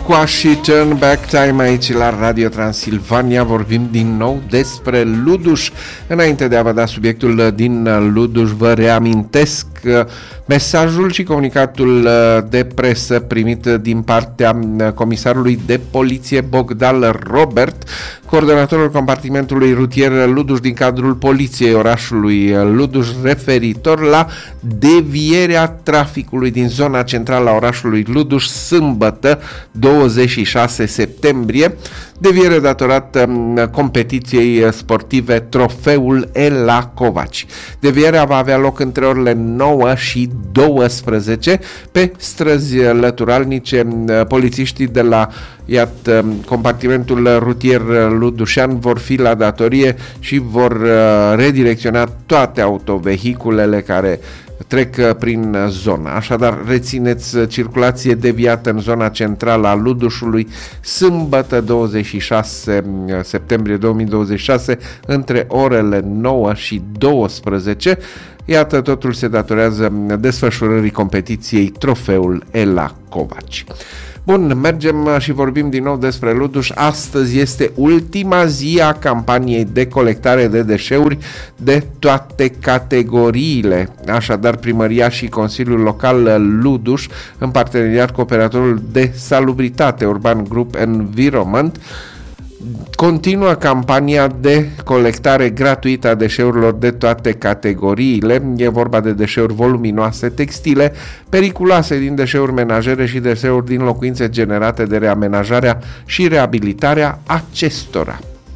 Squash și Turn Back Time aici la Radio Transilvania. Vorbim din nou despre Luduș. Înainte de a vă da subiectul din Luduș, vă reamintesc mesajul și comunicatul de presă primit din partea comisarului de poliție Bogdan Robert, coordonatorul compartimentului rutier Luduș din cadrul poliției orașului Luduș, referitor la devierea traficului din zona centrală a orașului Luduș sâmbătă 26 septembrie, deviere datorată competiției sportive Trofeul Ela Covaci. Devierea va avea loc între orele 9 și 12 pe străzi lăturalnice. Polițiștii de la compartimentul rutier ludușean vor fi la datorie și vor redirecționa toate autovehiculele care trec prin zonă. Așadar, rețineți circulație deviată în zona centrală a Ludușului sâmbătă 26 septembrie 2026 între orele 9 și 12. Iată, totul se datorează desfășurării competiției Trofeul Ela Covaci. Bun, mergem și vorbim din nou despre Luduș. Astăzi este ultima zi a campaniei de colectare de deșeuri de toate categoriile. Așadar, Primăria și Consiliul Local Luduș, în parteneriat cu operatorul de salubritate Urban Group Environment, continuă campania de colectare gratuită a deșeurilor de toate categoriile. E vorba de deșeuri voluminoase, textile, periculoase din deșeuri menajere și deșeuri din locuințe generate de reamenajarea și reabilitarea acestora.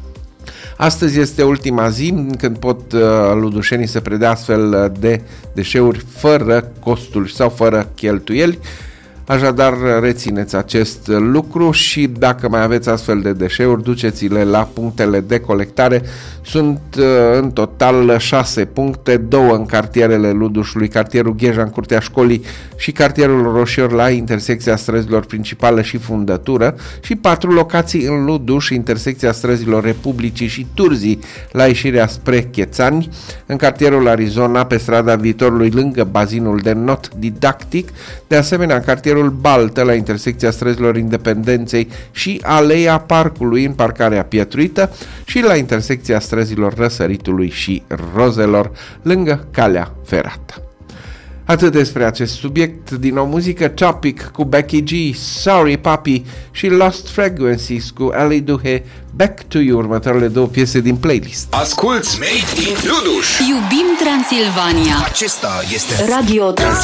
Astăzi este ultima zi când pot ludușenii să predea astfel de deșeuri fără costuri sau fără cheltuieli. Așadar, rețineți acest lucru și dacă mai aveți astfel de deșeuri, duceți-le la punctele de colectare. Sunt în total 6 puncte, 2 în cartierele Ludușului, cartierul Gheja în curtea școlii și cartierul Roșior la intersecția străzilor principală și fundătură și 4 locații în Luduș, intersecția străzilor Republicii și Turzii la ieșirea spre Chețani, în cartierul Arizona pe strada Viitorului lângă bazinul de not didactic, de asemenea în cartierul Baltă la intersecția străzilor Independenței și Aleea Parcului în parcarea Pietruită și la intersecția străzilor Răsăritului și Rozelor lângă calea ferată. Atât despre acest subiect. Din nou muzică, Topic cu Becky G, Sorry Papi și Lost Frequencies cu Ali Duhe, Back to You, următoarele 2 piese din playlist. Asculți Made in Luduș. Iubim Transilvania. Acesta este Radio Transilvania.